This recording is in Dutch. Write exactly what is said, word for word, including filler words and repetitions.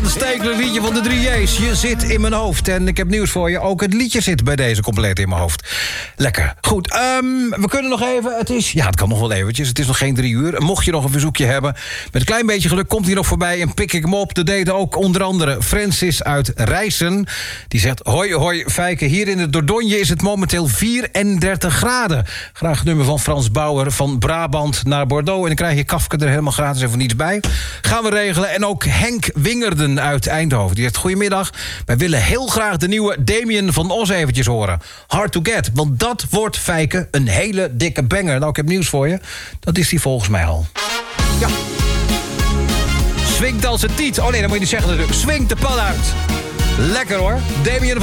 aanstekelijk liedje van de drie J's. Je zit in mijn hoofd. En ik heb nieuws voor je. Ook het liedje zit bij deze compleet in mijn hoofd. Lekker. Goed, um, we kunnen nog even... Het is, ja, het kan nog wel eventjes. Het is nog geen drie uur. Mocht je nog een verzoekje hebben... met een klein beetje geluk komt hij nog voorbij... en pik ik hem op. Dat deden ook onder andere Francis uit Rijssen. Die zegt... Hoi, hoi, Fijke. Hier in de Dordogne is het momenteel vierendertig graden. Graag het nummer van Frans Bauer... van Brabant naar Bordeaux. En dan krijg je Kafke er helemaal gratis en voor niets bij. Gaan we regelen. En ook Henk Wingerden uit Eindhoven. Die zegt, goedemiddag. Wij willen heel graag de nieuwe Damien van Os eventjes horen. Hard to get. Want dat wordt, Fijke, een hele dikke banger. Nou, ik heb nieuws voor je. Dat is die volgens mij al. Ja. Swingt als een tiet. Oh nee, dat moet je niet zeggen natuurlijk. Swingt de pan uit. Lekker hoor. Damien van